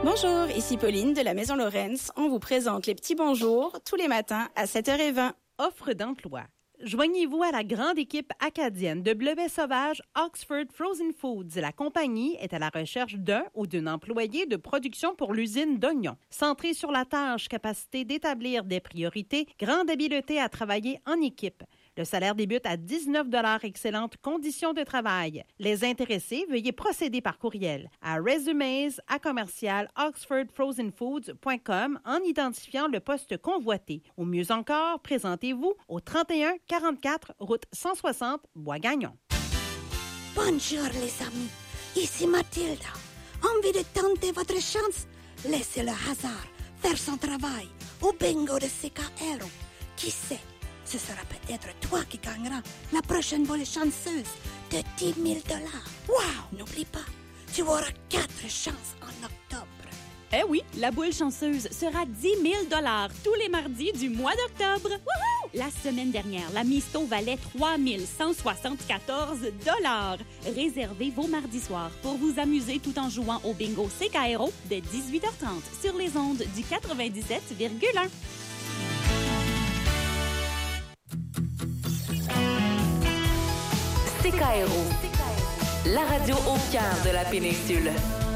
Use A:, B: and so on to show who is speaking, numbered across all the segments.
A: Bonjour, ici Pauline de la Maison Lorenz. On vous présente les petits bonjours tous les matins à 7h20.
B: Offre d'emploi. Joignez-vous à la grande équipe acadienne de bleuets sauvages Oxford Frozen Foods. La compagnie est à la recherche d'un ou d'une employée de production pour l'usine d'oignons. Centrée sur la tâche, capacité d'établir des priorités, grande habileté à travailler en équipe. Le salaire débute à 19 $, excellentes conditions de travail. Les intéressés, veuillez procéder par courriel à resumes@oxfordfrozenfoods.com en identifiant le poste convoité. Ou mieux encore, présentez-vous au 31 44 route 160 Bois-Gagnon.
C: Bonjour les amis, ici Mathilda. Envie de tenter votre chance? Laissez le hasard faire son travail au bingo de CKR. Qui sait? Ce sera peut-être toi qui gagneras la prochaine volée chanceuse de 10 000 $. Wow! N'oublie pas, tu auras 4 chances en octobre.
D: Eh oui, la boule chanceuse sera 10 000 $ tous les mardis du mois d'octobre. Wouhou! La semaine dernière, la Misto valait 3 174 $. Réservez vos mardis soirs pour vous amuser tout en jouant au bingo CKRO dès 18h30 sur les ondes du 97,1.
E: CKRO, la radio au cœur de la péninsule.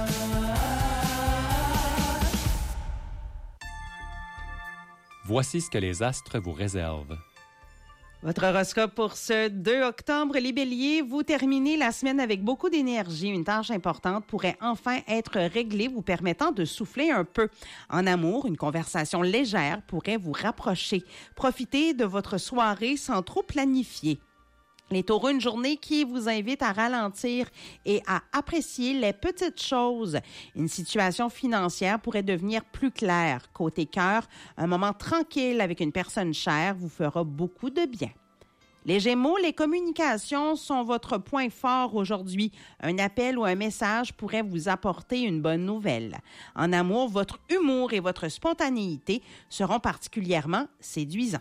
F: Voici ce que les astres vous réservent.
B: Votre horoscope pour ce 2 octobre, les béliers, vous terminez la semaine avec beaucoup d'énergie. Une tâche importante pourrait enfin être réglée, vous permettant de souffler un peu. En amour, une conversation légère pourrait vous rapprocher. Profitez de votre soirée sans trop planifier. Les taureaux, une journée qui vous invite à ralentir et à apprécier les petites choses. Une situation financière pourrait devenir plus claire. Côté cœur, un moment tranquille avec une personne chère vous fera beaucoup de bien. Les Gémeaux, les communications sont votre point fort aujourd'hui. Un appel ou un message pourrait vous apporter une bonne nouvelle. En amour, votre humour et votre spontanéité seront particulièrement séduisants.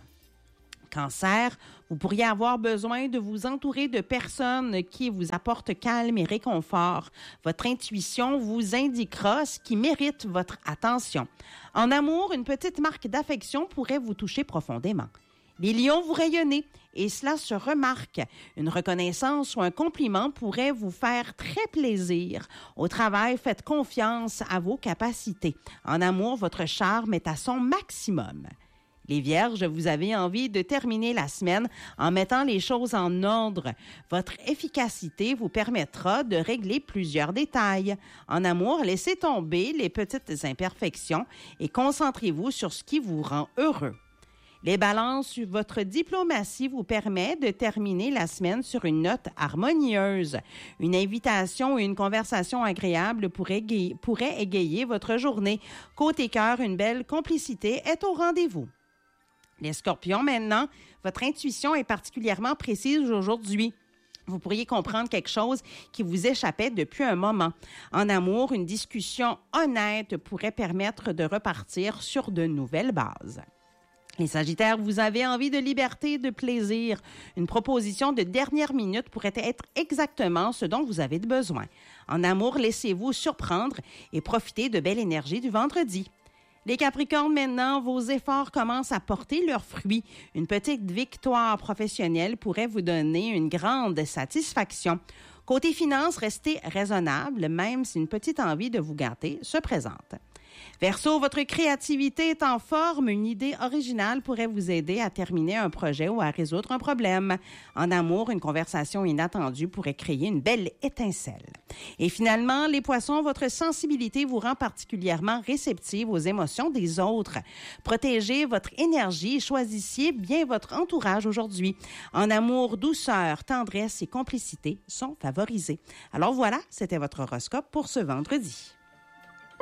B: Cancer, vous pourriez avoir besoin de vous entourer de personnes qui vous apportent calme et réconfort. Votre intuition vous indiquera ce qui mérite votre attention. En amour, une petite marque d'affection pourrait vous toucher profondément. Les lions, vous rayonnez et cela se remarque. Une reconnaissance ou un compliment pourrait vous faire très plaisir. Au travail, faites confiance à vos capacités. En amour, votre charme est à son maximum. Les Vierges, vous avez envie de terminer la semaine en mettant les choses en ordre. Votre efficacité vous permettra de régler plusieurs détails. En amour, laissez tomber les petites imperfections et concentrez-vous sur ce qui vous rend heureux. Les Balances, votre diplomatie vous permet de terminer la semaine sur une note harmonieuse. Une invitation ou une conversation agréable pourrait égayer votre journée. Côté cœur, une belle complicité est au rendez-vous. Les Scorpions, maintenant, votre intuition est particulièrement précise aujourd'hui. Vous pourriez comprendre quelque chose qui vous échappait depuis un moment. En amour, une discussion honnête pourrait permettre de repartir sur de nouvelles bases. Les Sagittaires, vous avez envie de liberté, de plaisir. Une proposition de dernière minute pourrait être exactement ce dont vous avez besoin. En amour, laissez-vous surprendre et profitez de belle énergie du vendredi. Les Capricornes, maintenant, vos efforts commencent à porter leurs fruits. Une petite victoire professionnelle pourrait vous donner une grande satisfaction. Côté finances, restez raisonnable, même si une petite envie de vous gâter se présente. Verseau, votre créativité est en forme. Une idée originale pourrait vous aider à terminer un projet ou à résoudre un problème. En amour, une conversation inattendue pourrait créer une belle étincelle. Et finalement, les Poissons, votre sensibilité vous rend particulièrement réceptive aux émotions des autres. Protégez votre énergie et choisissez bien votre entourage aujourd'hui. En amour, douceur, tendresse et complicité sont favorisés. Alors voilà, c'était votre horoscope pour ce vendredi.